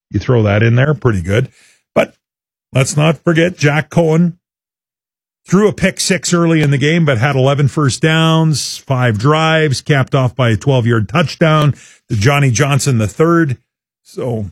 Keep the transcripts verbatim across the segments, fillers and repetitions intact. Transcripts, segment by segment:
You throw that in there, pretty good. But let's not forget Jack Cohen threw a pick six early in the game, but had eleven first downs, five drives, capped off by a twelve-yard touchdown to Johnny Johnson the third. So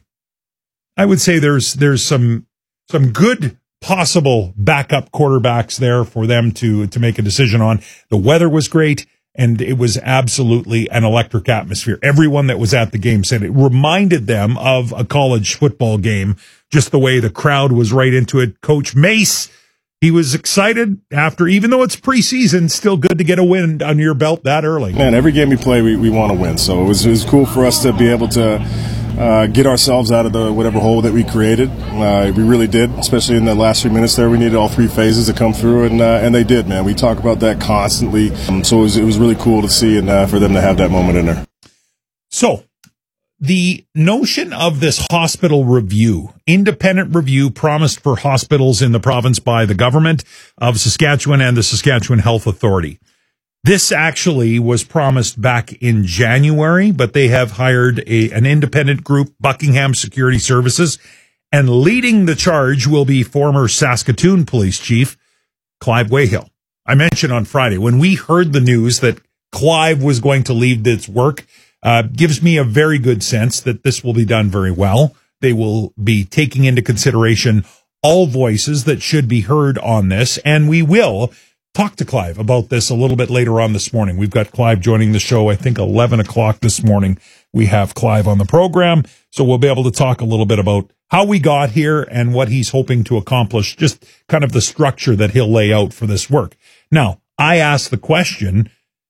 I would say there's there's some some good possible backup quarterbacks there for them to to make a decision on. The weather was great, and it was absolutely an electric atmosphere. Everyone that was at the game said it reminded them of a college football game, just the way the crowd was right into it. Coach Mace, he was excited after, even though it's preseason, still good to get a win under your belt that early. Man, every game we play, we, we want to win. So it was, it was cool for us to be able to uh, get ourselves out of the whatever hole that we created. Uh, we really did, especially in the last three minutes there. We needed all three phases to come through, and uh, and they did, man. We talk about that constantly. Um, so it was, it was really cool to see and uh, for them to have that moment in there. So the notion of this hospital review, independent review promised for hospitals in the province by the government of Saskatchewan and the Saskatchewan Health Authority. This actually was promised back in January, but they have hired a, an independent group, Buckingham Security Services, and leading the charge will be former Saskatoon Police Chief Clive Wayhill. I mentioned on Friday, when we heard the news that Clive was going to leave this work, uh, gives me a very good sense that this will be done very well. They will be taking into consideration all voices that should be heard on this, and we will talk to Clive about this a little bit later on this morning. We've got Clive joining the show, I think eleven o'clock this morning. We have Clive on the program, so we'll be able to talk a little bit about how we got here and what he's hoping to accomplish, just kind of the structure that he'll lay out for this work. Now, I ask the question,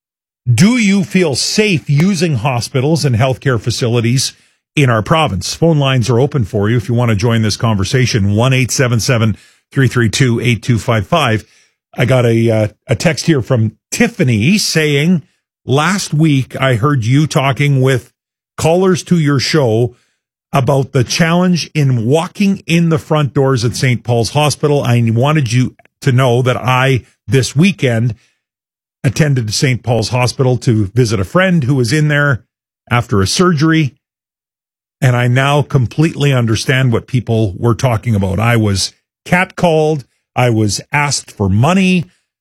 do you feel safe using hospitals and healthcare facilities in our province? Phone lines are open for you if you want to join this conversation, one eight seven seven, three three two, eight two five five. I got a uh, a text here from Tiffany saying, last week I heard you talking with callers to your show about the challenge in walking in the front doors at Saint Paul's Hospital. I wanted you to know that I, this weekend, attended Saint Paul's Hospital to visit a friend who was in there after a surgery, and I now completely understand what people were talking about. I was catcalled. I was asked for money,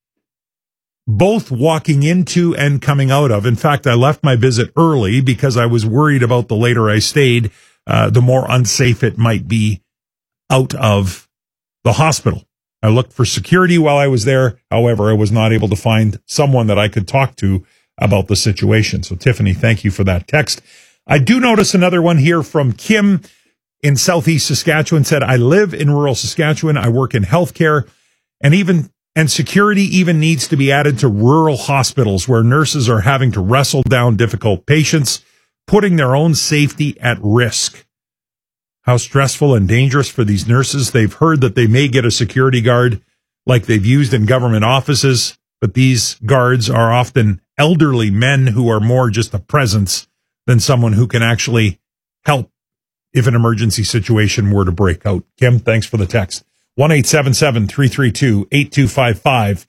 both walking into and coming out of. In fact, I left my visit early because I was worried about the later I stayed, uh, the more unsafe it might be out of the hospital. I looked for security while I was there. However, I was not able to find someone that I could talk to about the situation. So, Tiffany, thank you for that text. I do notice another one here from Kim in Southeast Saskatchewan, said, I live in rural Saskatchewan. I work in healthcare, and even and security even needs to be added to rural hospitals where nurses are having to wrestle down difficult patients, putting their own safety at risk. How stressful and dangerous for these nurses. They've heard that they may get a security guard like they've used in government offices, but these guards are often elderly men who are more just a presence than someone who can actually help if an emergency situation were to break out. Kim, thanks for the text. one eight seven seven, three three two, eight two five five.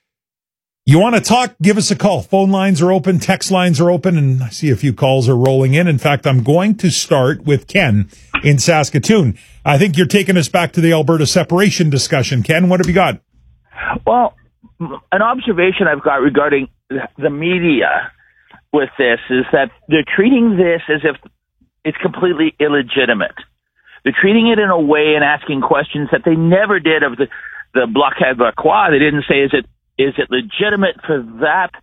You want to talk? Give us a call. Phone lines are open. Text lines are open. And I see a few calls are rolling in. In fact, I'm going to start with Ken in Saskatoon. I think you're taking us back to the Alberta separation discussion. Ken, what have you got? Well, an observation I've got regarding the media with this is that they're treating this as if it's completely illegitimate. They're treating it in a way and asking questions that they never did of the, the Bloc Québécois. They didn't say, is it is it legitimate for that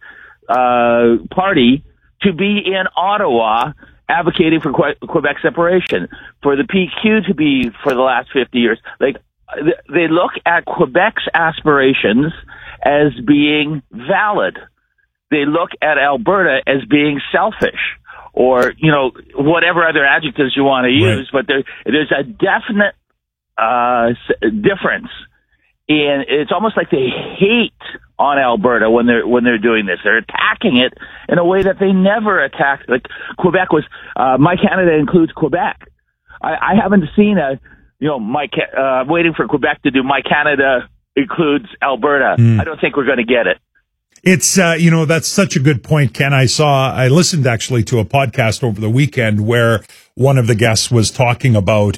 uh, party to be in Ottawa advocating for que- Quebec separation, for the P Q to be for the last fifty years? Like, they look at Quebec's aspirations as being valid. They look at Alberta as being selfish, or, you know, whatever other adjectives you want to use, right. But there, there's a definite uh, difference. And it's almost like they hate on Alberta when they're when they're doing this. They're attacking it in a way that they never attacked. Like Quebec was, uh, My Canada includes Quebec. I, I haven't seen a, you know, my uh, waiting for Quebec to do My Canada includes Alberta. Mm. I don't think we're going to get it. It's, uh, you know, that's such a good point, Ken. I saw, I listened actually to a podcast over the weekend where one of the guests was talking about